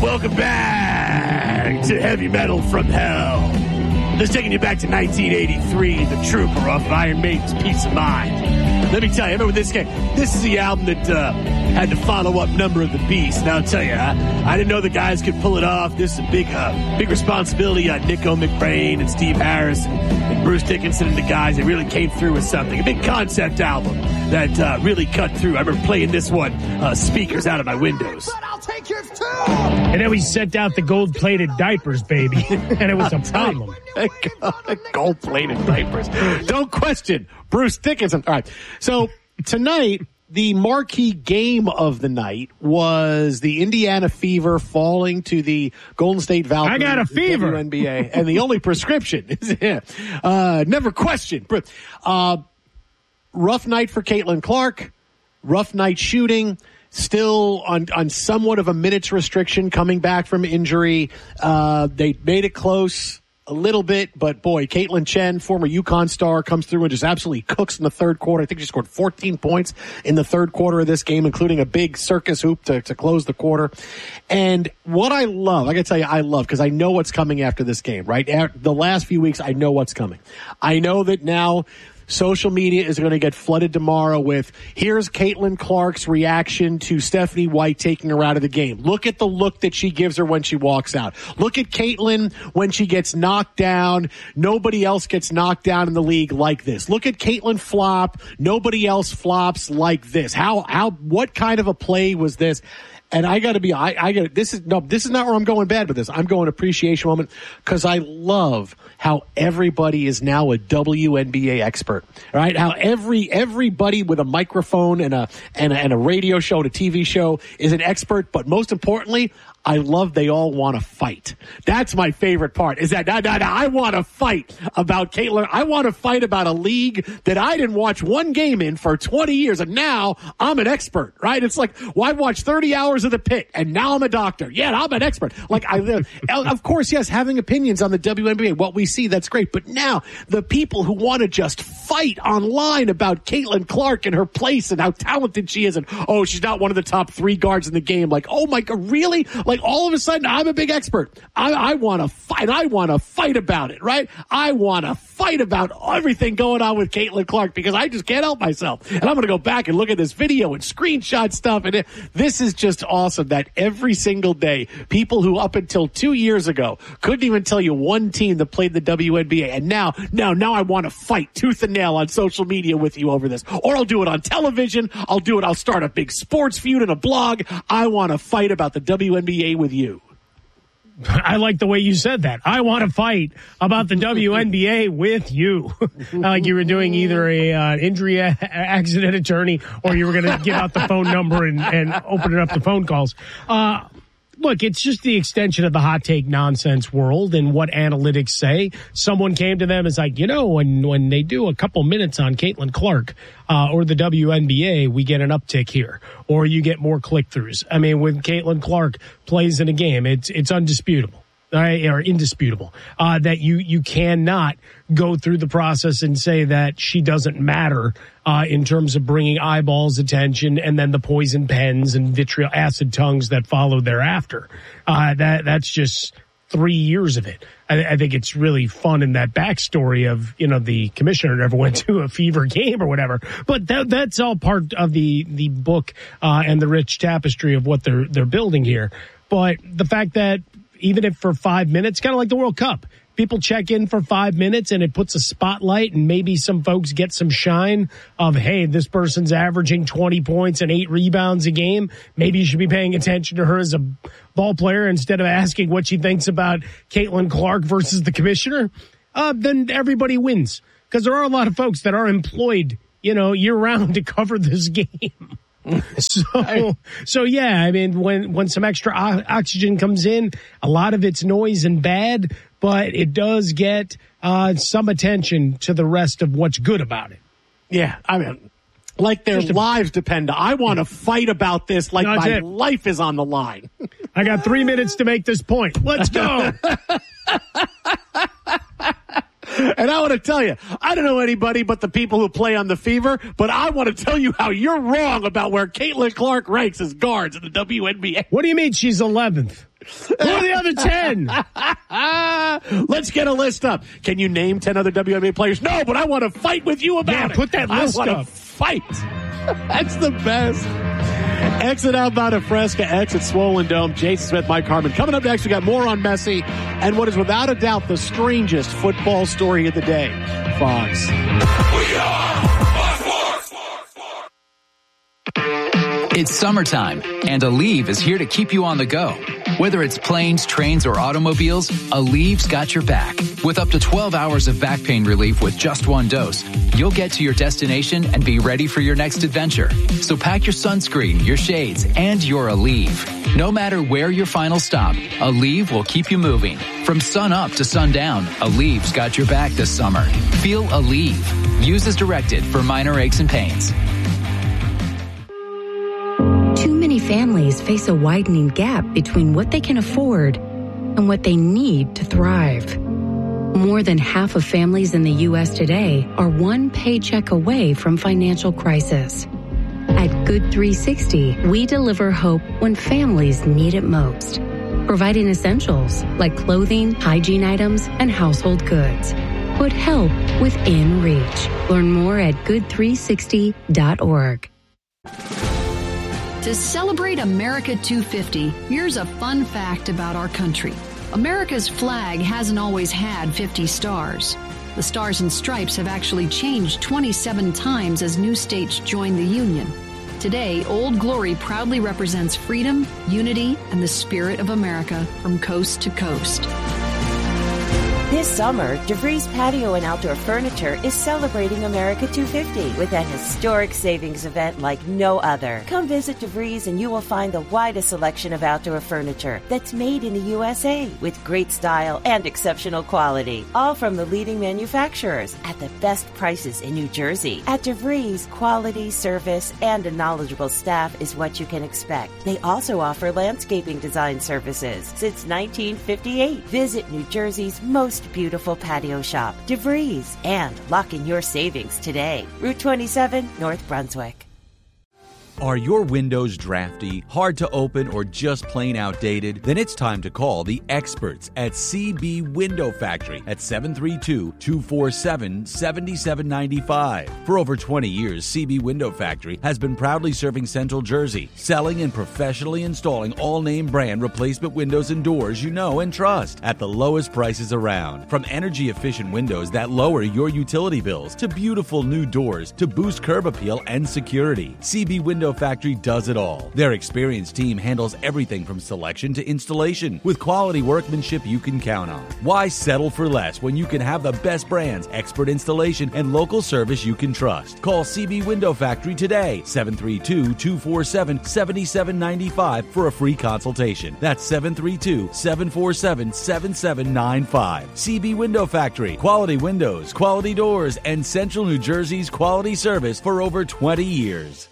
Welcome back to Heavy Metal from Hell. Just taking you back to 1983, The Trooper off of Iron Maiden's Peace of Mind. Let me tell you, I remember this game. This is the album that had to follow up Number of the Beast. Now, I'll tell you, I didn't know the guys could pull it off. This is a big responsibility on Nico McBrain and Steve Harris and Bruce Dickinson and the guys. They really came through with something. A big concept album that really cut through. I remember playing this one, speakers out of my windows. But I'll take yours too. And then we sent out the gold-plated diapers, baby. And it was a problem. Gold-plated diapers. Don't question Bruce Dickinson. All right. So tonight, the marquee game of the night was the Indiana Fever falling to the Golden State Valkyries. I got a fever. WNBA. And the only prescription is never question. Rough night for Caitlin Clark. Rough night shooting. Still on somewhat of a minutes restriction coming back from injury. They made it close a little bit, but boy, Caitlin Chen, former UConn star, comes through and just absolutely cooks in the third quarter. I think she scored 14 points in the third quarter of this game, including a big circus hoop to close the quarter. And what I love, I gotta tell you, I love, because I know what's coming after this game, right? The last few weeks, I know what's coming. I know that now social media is going to get flooded tomorrow with, here's Caitlin Clark's reaction to Stephanie White taking her out of the game. Look at the look that she gives her when she walks out. Look at Caitlin when she gets knocked down. Nobody else gets knocked down in the league like this. Look at Caitlin flop. Nobody else flops like this. What kind of a play was this? And this is not where I'm going bad with this. I'm going appreciation moment, because I love how everybody is now a WNBA expert, right? How everybody with a microphone and a radio show and a TV show is an expert, but most importantly, I love they all want to fight. That's my favorite part, is that I want to fight about Caitlin. I want to fight about a league that I didn't watch one game in for 20 years, and now I'm an expert, right? It's like, well, I watched 30 hours of The Pit, and now I'm a doctor. Yeah, I'm an expert. Like, of course, yes, having opinions on the WNBA, what we see, that's great. But now, the people who want to just fight online about Caitlin Clark and her place and how talented she is, and, oh, she's not one of the top 3 guards in the game. Like, oh my God, really? Like, all of a sudden, I'm a big expert. I want to fight. I want to fight about it, right? I want to fight about everything going on with Caitlin Clark, because I just can't help myself. And I'm going to go back and look at this video and screenshot stuff. And this is just awesome that every single day, people who up until 2 years ago couldn't even tell you one team that played the WNBA. And now I want to fight tooth and nail on social media with you over this. Or I'll do it on television. I'll start a big sports feud and a blog. I want to fight about the WNBA with you. I like the way you said that. I want to fight about the WNBA with you. Like you were doing either a injury accident attorney, or you were going to give out the phone number and open it up to phone calls. Look, it's just the extension of the hot take nonsense world and what analytics say. Someone came to them and is like, when they do a couple minutes on Caitlin Clark or the WNBA, we get an uptick here, or you get more click-throughs. I mean, when Caitlin Clark plays in a game, it's undisputable. Or indisputable, that you cannot go through the process and say that she doesn't matter in terms of bringing eyeballs, attention, and then the poison pens and vitriol acid tongues that follow thereafter. That's just 3 years of it. I think it's really fun in that backstory of, the commissioner never went to a Fever game or whatever. But that's all part of the book and the rich tapestry of what they're building here. But the fact that even if for 5 minutes, kind of like the World Cup, people check in for 5 minutes and it puts a spotlight, and maybe some folks get some shine of, hey, this person's averaging 20 points and 8 rebounds a game. Maybe you should be paying attention to her as a ball player instead of asking what she thinks about Caitlin Clark versus the commissioner. Then everybody wins, because there are a lot of folks that are employed, year round to cover this game. So yeah, I mean, when some extra oxygen comes in, a lot of it's noise and bad, but it does get some attention to the rest of what's good about it. Yeah, I mean, like their lives depend. I want to fight about this like my life is on the line. I got 3 minutes to make this point. Let's go. And I want to tell you, I don't know anybody but the people who play on the Fever, but I want to tell you how you're wrong about where Caitlin Clark ranks as guards in the WNBA. What do you mean she's 11th? Who are the other 10? Let's get a list up. Can you name 10 other WNBA players? No, but I want to fight with you about it. Put that list up. up. Fight. That's the best. Exit Outbound of Fresca, exit Swollen Dome. Jason Smith, Mike Harmon. Coming up next, we got more on Messi and what is without a doubt the strangest football story of the day. Fox. We are It's summertime, and Aleve is here to keep you on the go. Whether it's planes, trains, or automobiles, Aleve's got your back. With up to 12 hours of back pain relief with just one dose, you'll get to your destination and be ready for your next adventure. So pack your sunscreen, your shades, and your Aleve. No matter where your final stop, Aleve will keep you moving. From sun up to sundown, Aleve's got your back this summer. Feel Aleve. Use as directed for minor aches and pains. Too many families face a widening gap between what they can afford and what they need to thrive. More than half of families in the U.S. today are one paycheck away from financial crisis. At Good 360, we deliver hope when families need it most, providing essentials like clothing, hygiene items, and household goods. Put help within reach. Learn more at good360.org. To celebrate America 250, here's a fun fact about our country. America's flag hasn't always had 50 stars. The Stars and Stripes have actually changed 27 times as new states joined the Union. Today, Old Glory proudly represents freedom, unity, and the spirit of America from coast to coast. This summer, DeVries Patio and Outdoor Furniture is celebrating America 250 with a historic savings event like no other. Come visit DeVries and you will find the widest selection of outdoor furniture that's made in the USA with great style and exceptional quality. All from the leading manufacturers at the best prices in New Jersey. At DeVries, quality, service, and a knowledgeable staff is what you can expect. They also offer landscaping design services since 1958. Visit New Jersey's most beautiful patio shop, DeVries, and lock in your savings today. Route 27, North Brunswick. Are your windows drafty, hard to open, or just plain outdated? Then it's time to call the experts at CB Window Factory at 732-247-7795. For over 20 years, CB Window Factory has been proudly serving Central Jersey, selling and professionally installing all-name brand replacement windows and doors you know and trust at the lowest prices around. From energy-efficient windows that lower your utility bills to beautiful new doors to boost curb appeal and security, CB Window Factory does it all. Their experienced team handles everything from selection to installation with quality workmanship you can count on. Why settle for less when you can have the best brands, expert installation, and local service you can trust? Call CB Window Factory today, 732-247-7795 for a free consultation. That's 732-747-7795. CB Window Factory. Quality windows, quality doors, and Central New Jersey's quality service for over 20 years.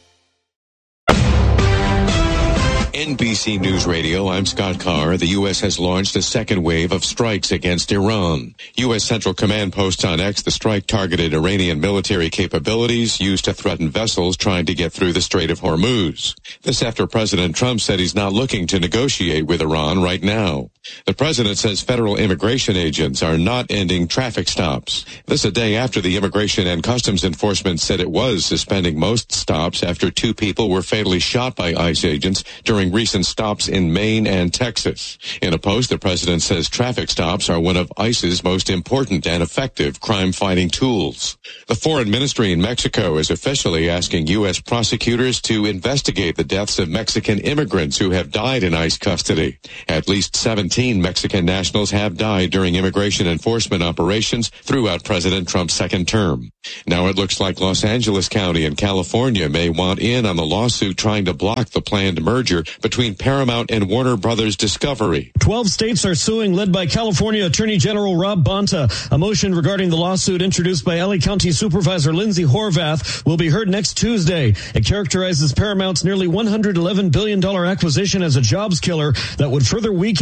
NBC News Radio, I'm Scott Carr. The U.S. has launched a second wave of strikes against Iran. U.S. Central Command posts on X the strike targeted Iranian military capabilities used to threaten vessels trying to get through the Strait of Hormuz. This after President Trump said he's not looking to negotiate with Iran right now. The president says federal immigration agents are not ending traffic stops. This a day after the Immigration and Customs Enforcement said it was suspending most stops after 2 people were fatally shot by ICE agents during recent stops in Maine and Texas. In a post, the president says traffic stops are one of ICE's most important and effective crime-fighting tools. The Foreign Ministry in Mexico is officially asking U.S. prosecutors to investigate the deaths of Mexican immigrants who have died in ICE custody. At least 17 Mexican nationals have died during immigration enforcement operations throughout President Trump's second term. Now it looks like Los Angeles County in California may want in on the lawsuit trying to block the planned merger between Paramount and Warner Brothers Discovery. 12 states are suing, led by California Attorney General Rob Bonta. A motion regarding the lawsuit introduced by LA County Supervisor Lindsay Horvath will be heard next Tuesday. It characterizes Paramount's nearly $111 billion acquisition as a jobs killer that would further weaken the LA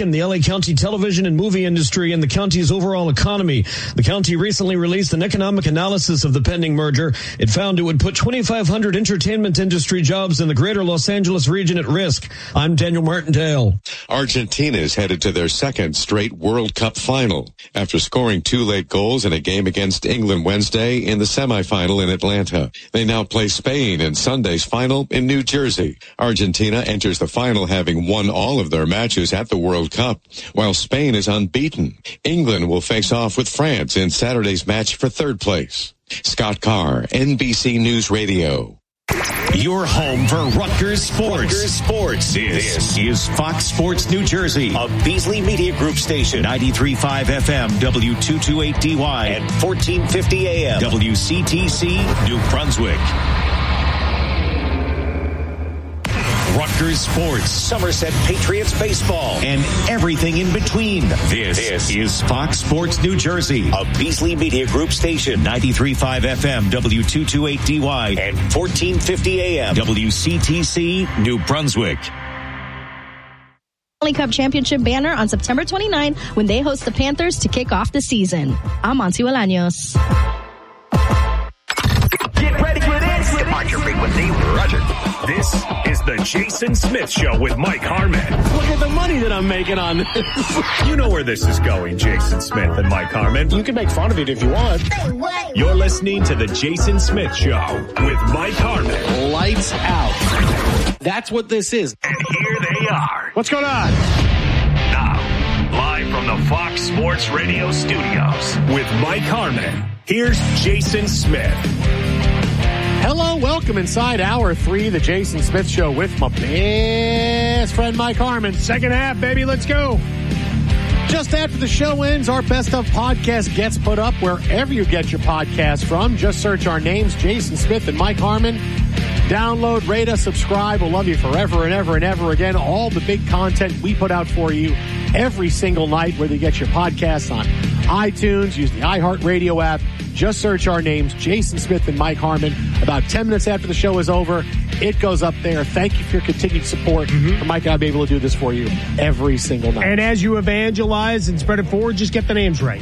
County television and movie industry and the county's overall economy. The county recently released an economic analysis of the pending merger. It found it would put 2,500 entertainment industry jobs in the greater Los Angeles region at risk. I'm Daniel Martindale. Argentina is headed to their second straight World Cup final after scoring 2 late goals in a game against England Wednesday in the semifinal in Atlanta. They now play Spain in Sunday's final in New Jersey. Argentina enters the final having won all of their matches at the World Cup, while Spain is unbeaten. England will face off with France in Saturday's match for third place. Scott Carr, NBC News Radio. Your home for Rutgers Sports. This is Fox Sports New Jersey, a Beasley Media Group station. 93.5 FM, W228DY, and 1450 AM, WCTC, New Brunswick. Rutgers Sports, Somerset Patriots baseball, and everything in between. This is Fox Sports New Jersey, a Beasley Media Group station. 93.5 FM, W228DY, and 1450 AM, WCTC, New Brunswick. Stanley Cup Championship banner on September 29 when they host the Panthers to kick off the season. I'm Monty Bolaños. Get ready for this. Departure frequency, Roger. This is the Jason Smith Show with Mike Harmon. Look at the money that I'm making on this. You know where this is going, Jason Smith and Mike Harmon. You can make fun of it if you want. You're listening to the Jason Smith Show with Mike Harmon. Lights out. That's what this is. And here they are. What's going on? Now, live from the Fox Sports Radio studios with Mike Harmon, here's Jason Smith. Hello, welcome inside Hour 3, the Jason Smith Show with my best friend Mike Harmon. Second half, baby. Let's go. Just after the show ends, our Best of podcast gets put up wherever you get your podcast from. Just search our names, Jason Smith and Mike Harmon. Download, rate us, subscribe. We'll love you forever and ever and ever again. All the big content we put out for you every single night, whether you get your podcasts on iTunes, use the iHeartRadio app. Just search our names, Jason Smith and Mike Harmon. About 10 minutes after the show is over, it goes up there. Thank you for your continued support. Mike, I'll be able to do this for you every single night. And as you evangelize and spread it forward, just get the names right.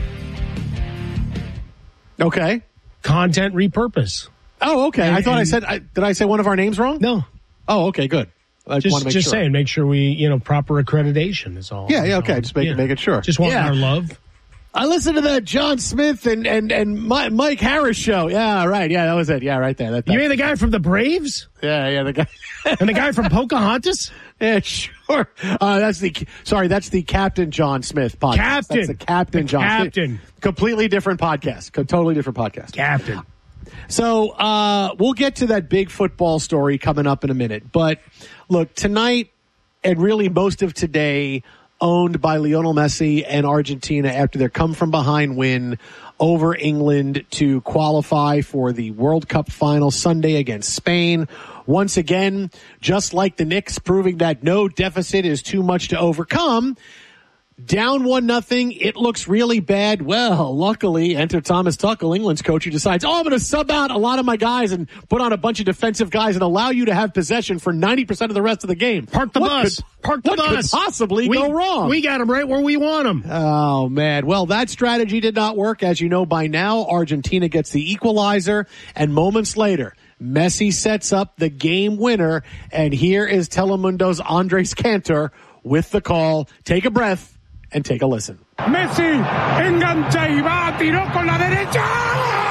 Okay. Content repurpose. Oh, okay. I thought I said, did I say one of our names wrong? No. Oh, okay, good. I just want to make sure. Saying, make sure we, proper accreditation is all. Yeah, okay. Just making sure. Just want our love. I listened to that John Smith and Mike Harris show. Yeah, right. Yeah, that was it. Yeah, right there. You mean the guy from the Braves? Yeah, the guy. And the guy from Pocahontas? Yeah, sure. That's the Captain John Smith podcast. That's the Captain John Smith. Completely different podcast. Totally different podcast. Captain. So we'll get to that big football story coming up in a minute. But look, tonight and really most of today owned by Lionel Messi and Argentina after their come-from-behind win over England to qualify for the World Cup final Sunday against Spain. Once again, just like the Knicks, proving that no deficit is too much to overcome. Down 1-0, it looks really bad. Well, luckily, enter Thomas Tuchel, England's coach, who decides, I'm going to sub out a lot of my guys and put on a bunch of defensive guys and allow you to have possession for 90% of the rest of the game. Park the bus. What could possibly go wrong? We got them right where we want them. Oh, man. Well, that strategy did not work. As you know by now, Argentina gets the equalizer, and moments later, Messi sets up the game winner, and here is Telemundo's Andres Cantor with the call. Take a breath and take a listen. Messi engancha y va, tiró con la derecha.